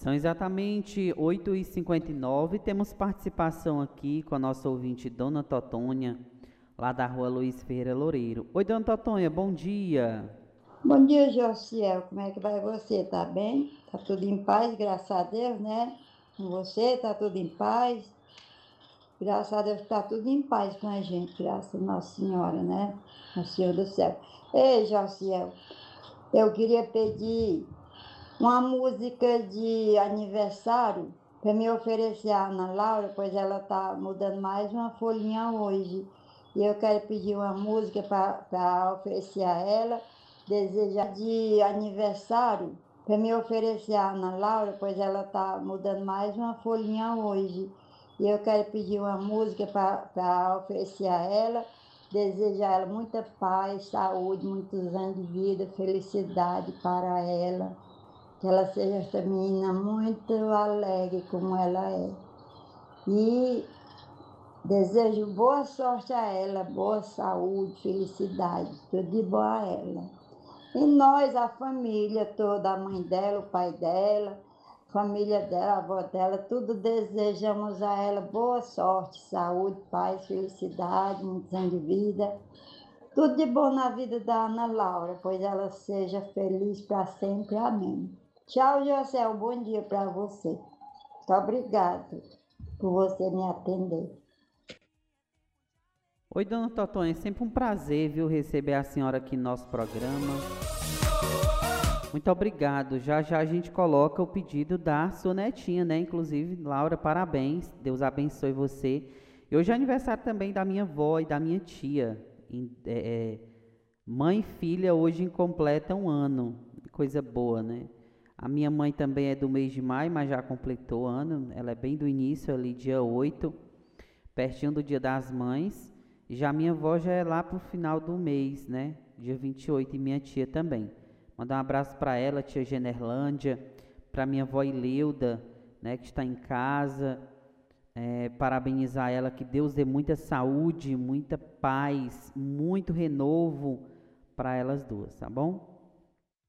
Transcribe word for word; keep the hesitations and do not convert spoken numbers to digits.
São exatamente oito e cinquenta e nove. Temos participação aqui com a nossa ouvinte, Dona Totônia, lá da rua Luiz Ferreira Loureiro. Oi, Dona Totônia, bom dia. Bom dia, Josiel. Como é que vai você? Tá bem? Tá tudo em paz, graças a Deus, né? Com você, tá tudo em paz? Graças a Deus tá tudo em paz com a gente, graças a Nossa Senhora, né? Nosso Senhor do céu. Ei, Josiel, eu queria pedir uma música de aniversário para me oferecer à Ana Laura, pois ela tá mudando mais uma folhinha hoje. E eu quero pedir uma música para oferecer a ela, desejar de aniversário para me oferecer à Ana Laura, pois ela tá mudando mais uma folhinha hoje. E eu quero pedir uma música para oferecer a ela, desejar a ela muita paz, saúde, muitos anos de vida, felicidade para ela. Que ela seja essa menina muito alegre como ela é. E desejo boa sorte a ela, boa saúde, felicidade, tudo de bom a ela. E nós, a família toda, a mãe dela, o pai dela, a família dela, a avó dela, tudo desejamos a ela boa sorte, saúde, paz, felicidade, muitos anos de vida. Tudo de bom na vida da Ana Laura, pois ela seja feliz para sempre. Amém. Tchau, José. Um bom dia para você. Muito obrigada por você me atender. Oi, Dona Totônia, é sempre um prazer, viu, receber a senhora aqui no nosso programa. Muito obrigado. Já já a gente coloca o pedido da sua netinha, né? Inclusive, Laura, parabéns. Deus abençoe você. E hoje é aniversário também da minha avó e da minha tia. É, é, mãe e filha hoje completam um ano. Coisa boa, né? A minha mãe também é do mês de maio, mas já completou ano. Ela é bem do início, ali dia oito, pertinho do Dia das Mães. Já minha avó já é lá pro final do mês, né? Dia vinte e oito, e minha tia também. Mandar um abraço para ela, tia Generlândia, para minha avó Ileuda, né, que está em casa. É, parabenizar ela, que Deus dê muita saúde, muita paz, muito renovo para elas duas, tá bom?